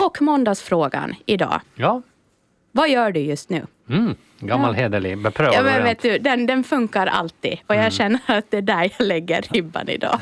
Och måndagsfrågan idag. Ja. Vad gör du just nu? Gammal hederlig, beprövad. Ja, men vet du, den funkar alltid. Och jag känner att det är där jag lägger ribban idag.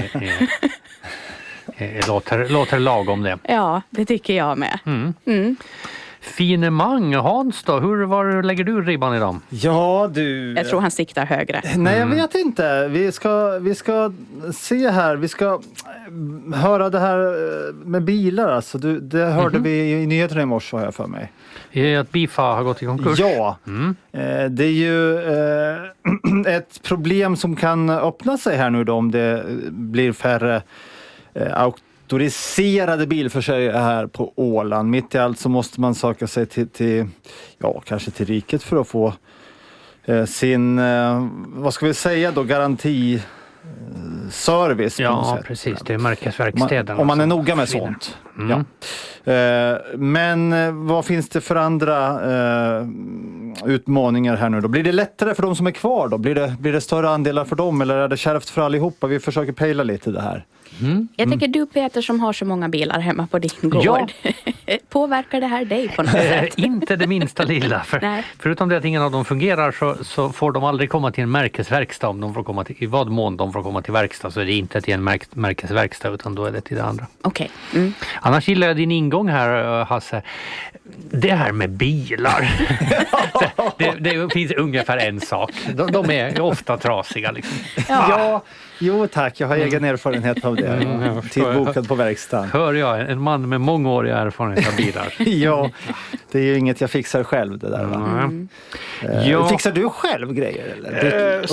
Det låter lagom det. Ja, det tycker jag med. Finemang, Hans då, var lägger du ribban idag? Ja, du... Jag tror han siktar högre. Nej, jag vet inte. Vi ska se här. Vi ska höra det här med bilar. Alltså. Det hörde vi i nyheterna i morse, har jag för mig. Att Bifa har gått i konkurs? Ja, det är ju ett problem som kan öppna sig här nu då, om det blir färre auktoriserade bilförsäljare här på Åland. Mitt i allt så måste man söka sig till kanske till riket för att få sin, vad ska vi säga då, garantiservice. Ja, precis. Det är märkesverkstäderna. Om man är noga med sånt. Ja. Men vad finns det för andra utmaningar här nu då? Blir det lättare för de som är kvar då? Blir det större andelar för dem, eller är det kärvt för allihopa? Vi försöker pejla lite det här. Jag tänker du, Peter, som har så många bilar hemma på din gård. Ja. Påverkar det här dig på något sätt? Inte det minsta lilla. Förutom det att ingen av dem fungerar så får de aldrig komma till en märkesverkstad. Om de får komma till, i vad mån de får komma till verkstad, så är det inte till en märkesverkstad, utan då är det till det andra. Okej. Annars gillar jag din ingång här, Hasse. Det här med bilar. det finns ungefär en sak. De är ofta trasiga liksom. Ja, jo tack. Jag har egen erfarenhet av det. Tillbokad på verkstaden. Hör jag, en man med mångårig erfarenhet av bilar. Ja, det är ju inget jag fixar själv det där. Va? Fixar du själv grejer? Eller?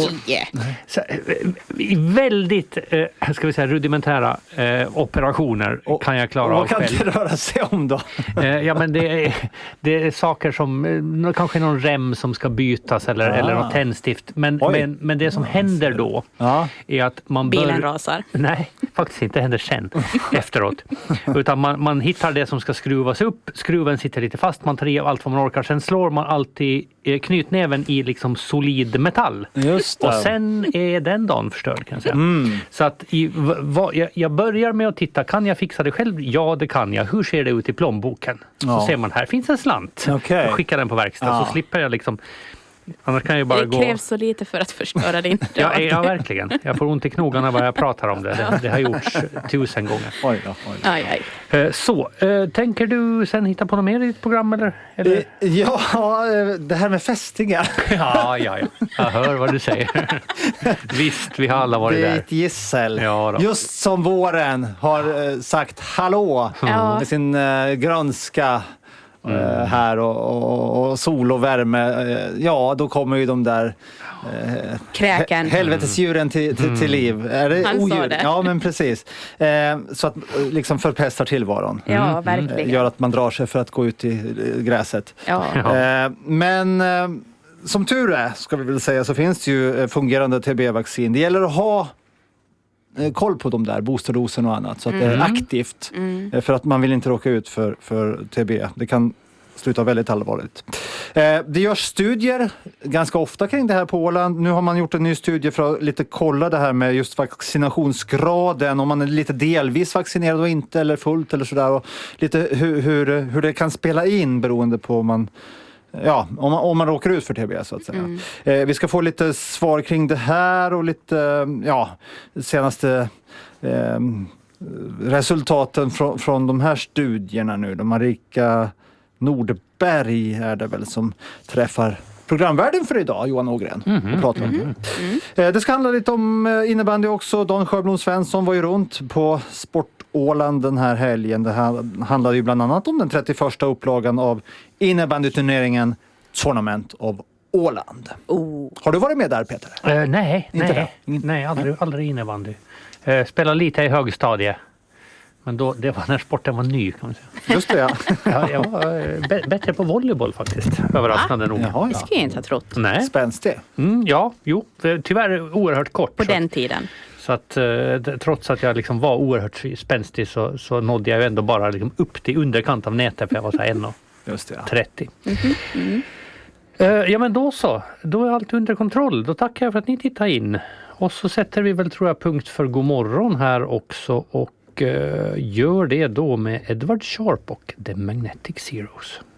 Väldigt, ska vi säga, rudimentära operationer kan jag klara av själv. Vad kan det röra sig om då? Ja, men det är saker som, kanske någon rem som ska bytas eller något tändstift. Men det som händer då är att man bilen rasar. Nej, faktiskt inte händer sen efteråt. Utan man hittar det som ska skruvas upp. Skruven sitter lite fast, man tar i allt vad man orkar. Sen slår man alltid knytnäven i liksom solid metall. Just det. Och sen är den dagen förstörd, kan jag säga. Så att jag börjar med att titta, kan jag fixa det själv? Ja, det kan jag. Hur ser det ut i plånboken? Så ser man, här finns en slant. Okay. Jag skickar den på verkstad så slipper jag liksom. Annars kan jag bara det krävs så lite för att förstöra din dag. Ja, verkligen. Jag får ont i knogarna vad jag pratar om det. Det har gjorts 1000 gånger. Oj. Så, tänker du sen hitta på något mer i ditt program? Eller? Ja, det här med fästingar. Ja. Jag hör vad du säger. Visst, vi har alla varit där. Det är ett gissel. Ja, just som våren har sagt hallå med sin grönska. Här och sol och värme, då kommer ju de där kräken, helvetesdjuren till liv. Är det han sa det. Ja, men precis. Så att liksom förpestar tillvaron. Ja, verkligen. Gör att man drar sig för att gå ut i gräset. Ja. Men som tur är, ska vi väl säga, så finns det ju fungerande TB-vaccin. Det gäller att ha koll på de där boosterdosen och annat, så att det är aktivt, för att man vill inte råka ut för TB. Det kan sluta väldigt allvarligt. Det görs studier ganska ofta kring det här på Åland. Nu har man gjort en ny studie för att lite kolla det här med just vaccinationsgraden, om man är lite delvis vaccinerad och inte, eller fullt eller sådär, och lite hur det kan spela in beroende på om man råkar ut för TB, så att säga. Vi ska få lite svar kring det här och lite senaste resultaten från de här studierna nu. Marika Nordberg är det väl som träffar programvärden för idag, Johan Ågren, och pratar om det. Det ska handla lite om innebandy också. Dan Sjöblom Svensson var ju runt på Sport-Åland den här helgen. Det här handlade ju bland annat om den 31:a upplagan av innebandyturneringen Tournament of Åland. Har du varit med där, Peter? Nej, aldrig innebandy. Spelade lite i högstadie. Men då, det var när sporten var ny, kan man säga. Just det, ja. Jag var bättre på volleyboll faktiskt. Överraskande nog. Det skulle jag inte ha trott. Nej. Spänstig. Tyvärr oerhört kort. På den tiden. Så att trots att jag liksom var oerhört spänstig så nådde jag ju ändå bara liksom upp till underkant av nätet, för jag var så här 1,30. Ja, men då så. Då är allt under kontroll. Då tackar jag för att ni tittar in. Och så sätter vi väl, tror jag, punkt för god morgon här också. Och gör det då med Edward Sharp och The Magnetic Zeros.